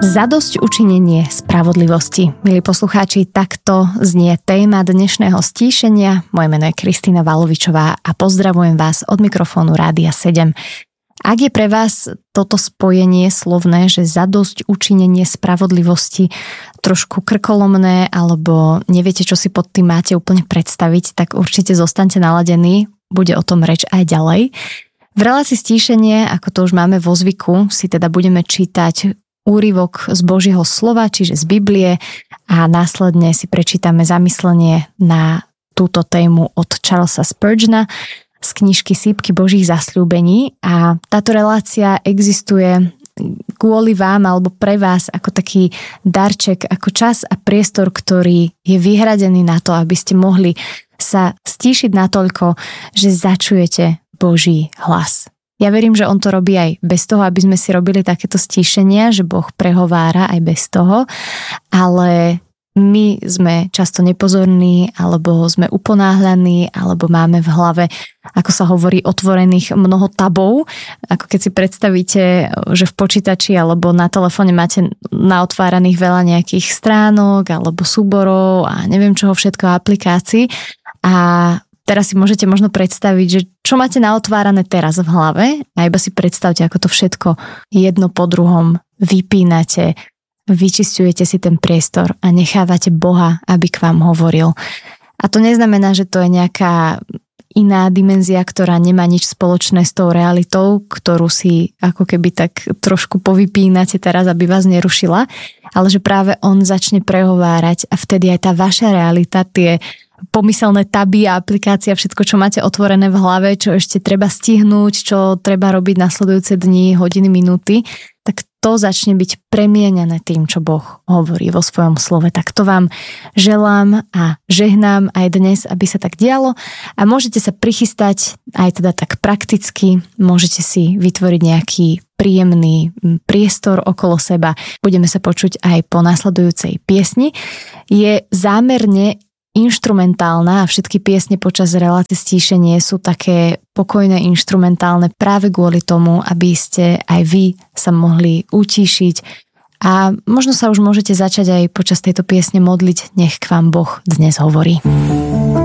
Zadosť učinenie spravodlivosti. Milí poslucháči, takto znie téma dnešného stíšenia. Moje meno je Kristína Valovičová a pozdravujem vás od mikrofónu Rádia 7. Ak je pre vás toto spojenie slovné, že zadosť učinenie spravodlivosti trošku krkolomné alebo neviete, čo si pod tým máte úplne predstaviť, tak určite zostaňte naladení, bude o tom reč aj ďalej. V relácii stíšenie, ako to už máme vo zvyku, si teda budeme čítať úryvok z Božieho slova, čiže z Biblie, a následne si prečítame zamyslenie na túto tému od Charlesa Spurgeona z knižky Sípky Božích zasľúbení. A táto relácia existuje kvôli vám alebo pre vás ako taký darček, ako čas a priestor, ktorý je vyhradený na to, aby ste mohli sa stíšiť natoľko, že začujete Boží hlas. Ja verím, že on to robí aj bez toho, aby sme si robili takéto stíšenia, že Boh prehovára aj bez toho, ale my sme často nepozorní, alebo sme uponáhľaní, alebo máme v hlave, ako sa hovorí, otvorených mnoho tabov, ako keď si predstavíte, že v počítači alebo na telefóne máte naotváraných veľa nejakých stránok alebo súborov a neviem čoho všetko aplikácií, a teraz si môžete možno predstaviť, že čo máte naotvárané teraz v hlave, a iba si predstavte, ako to všetko jedno po druhom vypínate, vyčisťujete si ten priestor a nechávate Boha, aby k vám hovoril. A to neznamená, že to je nejaká iná dimenzia, ktorá nemá nič spoločné s tou realitou, ktorú si ako keby tak trošku povypínate teraz, aby vás nerušila, ale že práve on začne prehovárať a vtedy aj tá vaša realita, tie pomyselné taby a aplikácia, všetko, čo máte otvorené v hlave, čo ešte treba stihnúť, čo treba robiť nasledujúce dni, hodiny, minúty, tak to začne byť premieňané tým, čo Boh hovorí vo svojom slove. Tak to vám želám a žehnám aj dnes, aby sa tak dialo, a môžete sa prichystať aj teda tak prakticky, môžete si vytvoriť nejaký príjemný priestor okolo seba. Budeme sa počuť aj po nasledujúcej piesni. Je zámerne inštrumentálna a všetky piesne počas relácie stíšenie sú také pokojné inštrumentálne práve kvôli tomu, aby ste aj vy sa mohli utíšiť, a možno sa už môžete začať aj počas tejto piesne modliť, nech k vám Boh dnes hovorí.